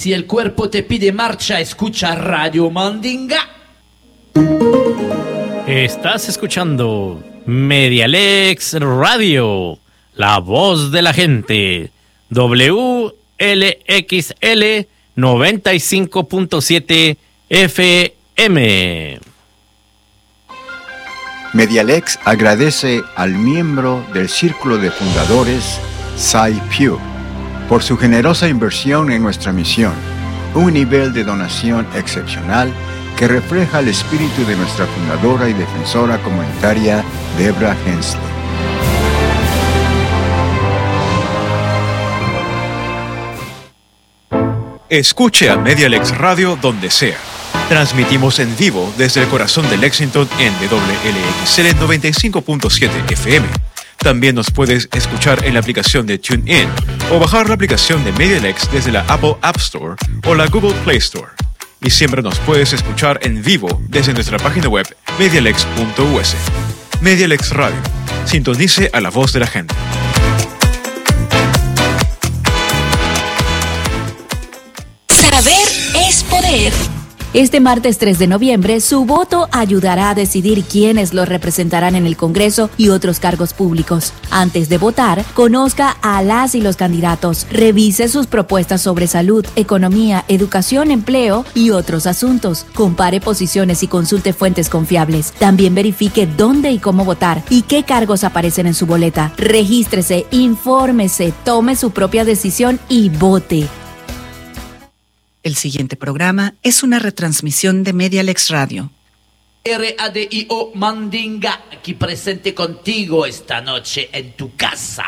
Si el cuerpo te pide marcha, escucha Radio Mandinga. Estás escuchando Medialex Radio, la voz de la gente. WLXL 95.7 FM. Medialex agradece al miembro del Círculo de Fundadores, Cy Pugh, por su generosa inversión en nuestra misión, un nivel de donación excepcional que refleja el espíritu de nuestra fundadora y defensora comunitaria, Debra Hensley. Escuche a Medialex Radio donde sea. Transmitimos en vivo desde el corazón de Lexington en WLXL 95.7 FM. También nos puedes escuchar en la aplicación de TuneIn o bajar la aplicación de Medialex desde la Apple App Store o la Google Play Store. Y siempre nos puedes escuchar en vivo desde nuestra página web medialex.us. Medialex Radio. Sintonice a la voz de la gente. Saber es poder. Este martes 3 de noviembre, su voto ayudará a decidir quiénes lo representarán en el Congreso y otros cargos públicos. Antes de votar, conozca a las y los candidatos, revise sus propuestas sobre salud, economía, educación, empleo y otros asuntos. Compare posiciones y consulte fuentes confiables. También verifique dónde y cómo votar y qué cargos aparecen en su boleta. Regístrese, infórmese, tome su propia decisión y vote. El siguiente programa es una retransmisión de Medialex Radio. Radio Mandinga, aquí presente contigo esta noche en tu casa.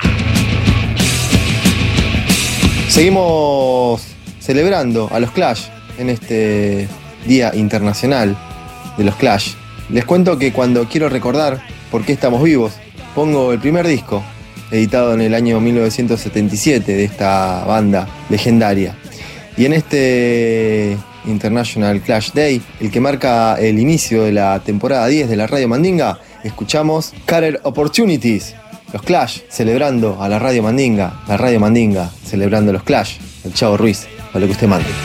Seguimos celebrando a los Clash en este Día Internacional de los Clash. Les cuento que cuando quiero recordar por qué estamos vivos, pongo el primer disco, editado en el año 1977, de esta banda legendaria. Y en este International Clash Day, el que marca el inicio de la temporada 10 de la Radio Mandinga, escuchamos Career Opportunities, los Clash celebrando a la Radio Mandinga celebrando los Clash, el Chavo Ruiz, a lo que usted mande.